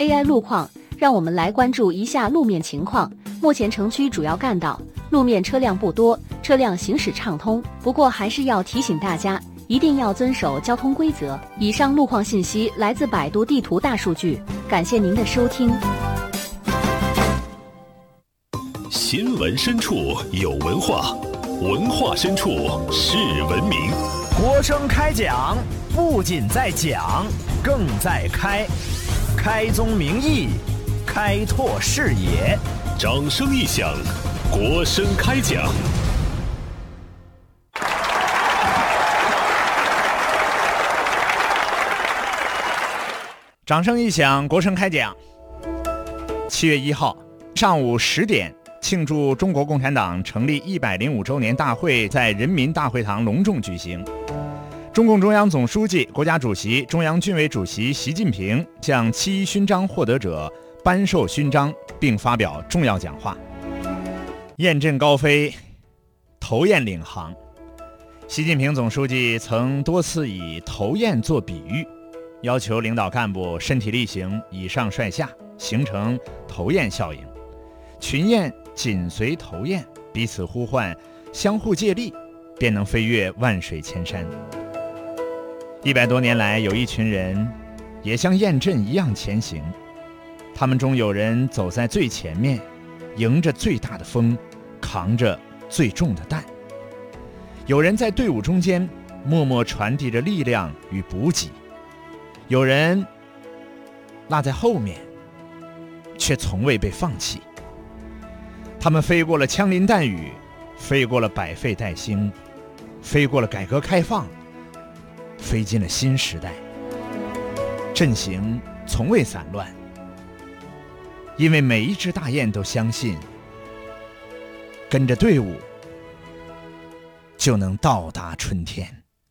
AI 路况，让我们来关注一下路面情况。目前城区主要干道路面车辆不多，车辆行驶畅通。不过还是要提醒大家，一定要遵守交通规则。以上路况信息来自百度地图大数据，感谢您的收听。 新闻深处有文化，文化深处是文明。 国声开讲，不仅在讲，更在开。开宗明义，开拓视野。 掌声一响，国声开讲。 掌声一响，国声开讲。7月1号上午10点，庆祝中国共产党成立105周年大会在人民大会堂隆重举行。中共中央总书记、国家主席、中央军委主席习近平向7·1勋章获得者颁授勋章，并发表重要讲话。雁阵高飞，头雁领航。习近平总书记曾多次以头雁做比喻，要求领导干部身体力行，以上率下，形成头雁效应。群雁紧随头雁，彼此呼唤，相互借力，便能飞越万水千山。100多年来，有一群人也像雁阵一样前行，他们中有人走在最前面，迎着最大的风，扛着最重的担；有人在队伍中间默默传递着力量与补给；有人落在后面，却从未被放弃。他们飞过了枪林弹雨，飞过了百废待兴，飞过了改革开放，飞进了新时代。阵型从未散乱，因为每一只大雁都相信，跟着队伍就能到达春天。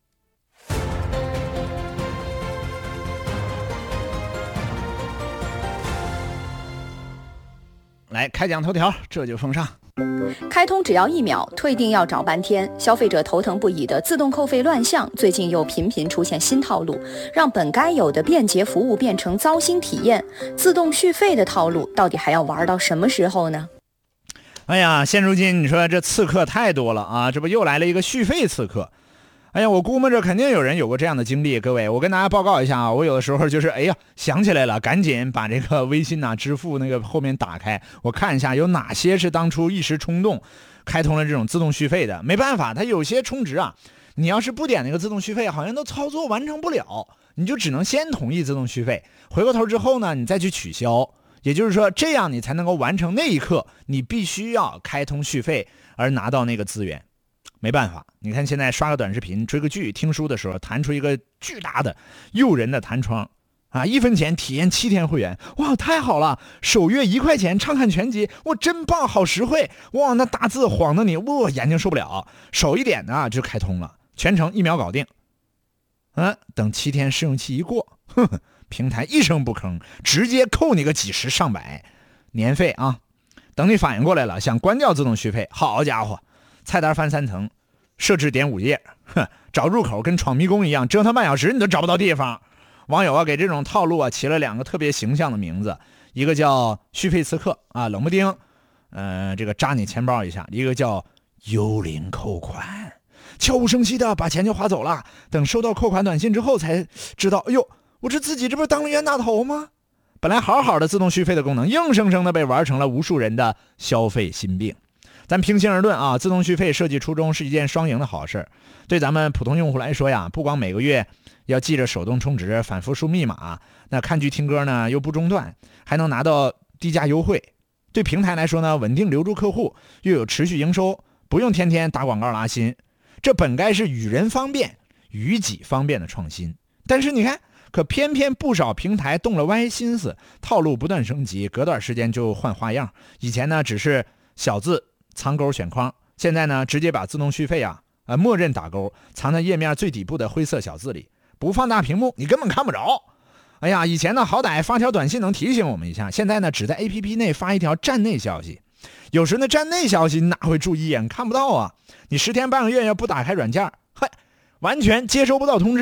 来，开讲头条，这就奉上。 开通只要1秒，退订要找半天，消费者头疼不已的自动扣费乱象，最近又频频出现新套路，让本该有的便捷服务变成糟心体验。自动续费的套路到底还要玩到什么时候呢？ 哎呀，现如今你说这刺客太多了啊，这不又来了一个续费刺客。哎呀，我估摸着肯定有人有过这样的经历。各位，我跟大家报告一下啊，我有的时候就是想起来了，赶紧把这个微信支付那个后面打开，我看一下有哪些是当初一时冲动开通了这种自动续费的。没办法，它有些充值啊，你要是不点那个自动续费，好像都操作完成不了，你就只能先同意自动续费，回过头之后呢，你再去取消。也就是说，这样你才能够完成那一刻你必须要开通续费而拿到那个资源。没办法，你看现在刷个短视频、追个剧、听书的时候，弹出一个巨大的诱人的弹窗啊！1分钱体验7天会员，哇，太好了！首月1块钱畅看全集，哇，真棒，好实惠！哇，那大字晃的你，哇，眼睛受不了。手一点呢就开通了，全程1秒搞定。等7天试用期一过，平台一声不吭，直接扣你个几十上百年费啊！等你反应过来了，想关掉自动续费，好家伙！菜单翻3层，设置点5页，找入口跟闯迷宫一样，折腾半小时你都找不到地方。网友给这种套路起了2个特别形象的名字，一个叫续费刺客啊，冷不丁这个扎你钱包一下；一个叫幽灵扣款，悄无声息的把钱就划走了，等收到扣款短信之后才知道，哎呦，我自己这不是当了冤大头吗？本来好好的自动续费的功能，硬生生的被玩成了无数人的消费心病。咱平心而论啊，自动续费设计初衷是一件双赢的好事。对咱们普通用户来说呀，不光每个月要记着手动充值、反复输密码，那看剧听歌呢又不中断，还能拿到低价优惠。对平台来说呢，稳定留住客户，又有持续营收，不用天天打广告拉新。这本该是与人方便、与己方便的创新。但是你看，可偏偏不少平台动了歪心思，套路不断升级，隔段时间就换花样。以前呢只是小字藏钩选框，现在呢直接把自动续费默认打勾，藏在页面最底部的灰色小字里，不放大屏幕你根本看不着。哎呀，以前呢好歹发条短信能提醒我们一下，现在呢只在 APP 内发一条站内消息。有时那站内消息哪会注意啊？看不到啊！你10天半个月要不打开软件，完全接收不到通知。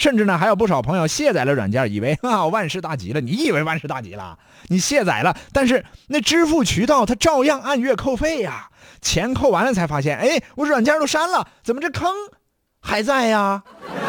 甚至呢还有不少朋友卸载了软件，以为万事大吉了。你以为万事大吉了？你卸载了，但是那支付渠道它照样按月扣费呀。钱扣完了才发现，哎，我软件都删了，怎么这坑还在呀？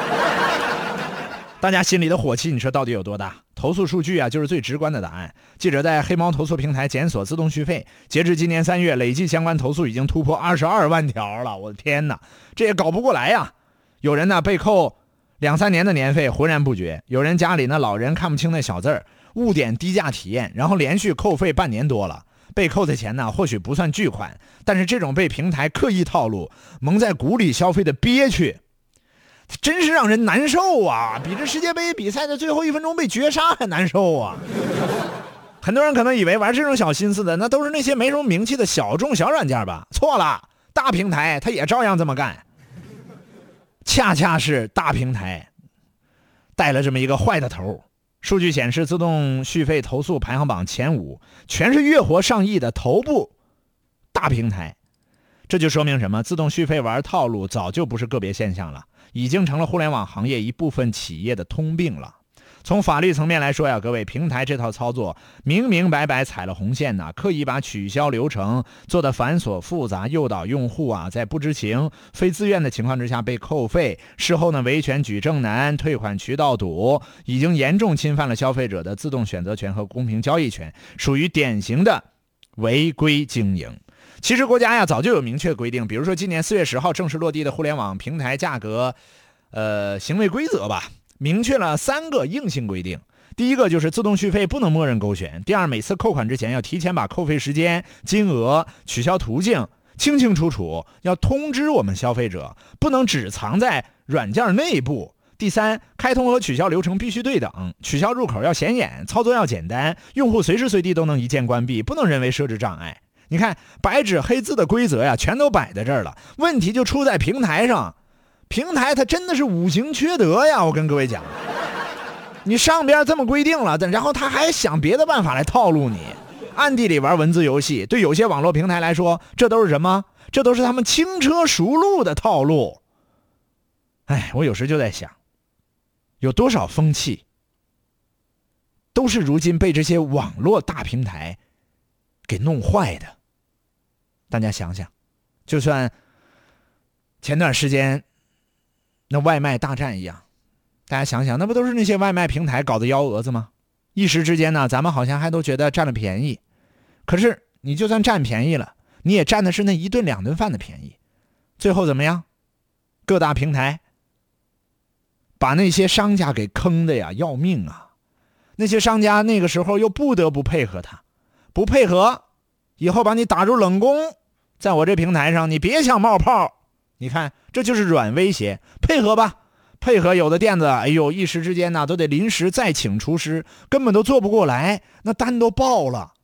大家心里的火气你说到底有多大？投诉数据啊就是最直观的答案。记者在黑猫投诉平台检索自动续费，截至今年3月，累计相关投诉已经突破22万条了。我的天哪，这也搞不过来呀！有人呢被扣2-3年的年费浑然不觉，有人家里呢老人看不清那小字儿，误点低价体验，然后连续扣费半年多了。被扣的钱呢或许不算巨款，但是这种被平台刻意套路蒙在鼓里消费的憋屈，真是让人难受啊！比这世界杯比赛的最后1分钟被绝杀还难受啊！很多人可能以为玩这种小心思的那都是那些没什么名气的小众小软件吧？错了，大平台它也照样这么干。恰恰是大平台带了这么一个坏的头。数据显示，自动续费投诉排行榜前5全是月活上亿的头部大平台。这就说明什么？自动续费玩套路早就不是个别现象了，已经成了互联网行业一部分企业的通病了。从法律层面来说呀，各位，平台这套操作明明白白踩了红线呐，刻意把取消流程做得繁琐复杂，诱导用户啊在不知情、非自愿的情况之下被扣费，事后呢维权举证难，退款渠道堵，已经严重侵犯了消费者的自动选择权和公平交易权，属于典型的违规经营。其实国家呀早就有明确规定，比如说今年4月10号正式落地的互联网平台价格行为规则吧，明确了3个硬性规定。第一个就是自动续费不能默认勾选。第二，每次扣款之前要提前把扣费时间、金额、取消途径清清楚楚要通知我们消费者，不能只藏在软件内部。第三，开通和取消流程必须对等，取消入口要显眼，操作要简单，用户随时随地都能一键关闭，不能人为设置障碍。你看白纸黑字的规则呀全都摆在这儿了，问题就出在平台上。平台它真的是五行缺德呀，我跟各位讲，你上边这么规定了，然后他还想别的办法来套路你，暗地里玩文字游戏。对有些网络平台来说，这都是什么？这都是他们轻车熟路的套路。哎，我有时就在想，有多少风气都是如今被这些网络大平台给弄坏的。大家想想，就算前段时间那外卖大战一样，大家想想，那不都是那些外卖平台搞的幺蛾子吗？一时之间呢，咱们好像还都觉得占了便宜，可是你就算占便宜了，你也占的是那1顿2顿饭的便宜。最后怎么样？各大平台把那些商家给坑的呀要命啊！那些商家那个时候又不得不配合他，不配合以后把你打入冷宫，在我这平台上你别想冒泡。你看这就是软威胁，配合吧，配合有的店子哎呦一时之间呢都得临时再请厨师，根本都做不过来，那单都爆了。